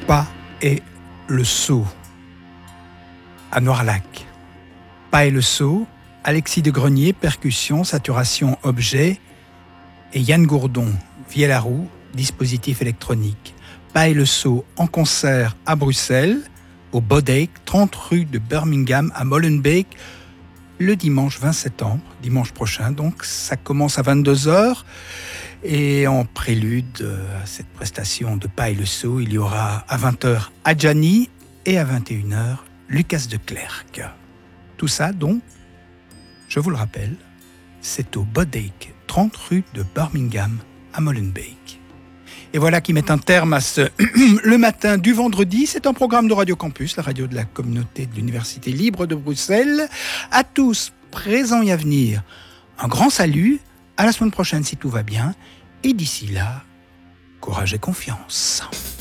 Pas et le Sceau à Noirlac. Pas et le Sceau, Alexis de Grenier, percussion, saturation, objet, et Yann Gourdon, vielle à roue, dispositif électronique. Pas et le Sceau en concert à Bruxelles, au Bodake, 30 rue de Birmingham à Molenbeek, le dimanche 20 septembre, dimanche prochain. Donc ça commence à 22h. Et en prélude à cette prestation de Pas et le Sceau, il y aura à 20h Adjani et à 21h Lucas de Clercq. Tout ça donc, je vous le rappelle, c'est au Bodake, 30 rue de Birmingham à Molenbeek. Et voilà qui met un terme à ce Le matin du vendredi. C'est un programme de Radio Campus, la radio de la communauté de l'Université libre de Bruxelles. À tous, présents et à venir, un grand salut. À la semaine prochaine si tout va bien. Et d'ici là, courage et confiance.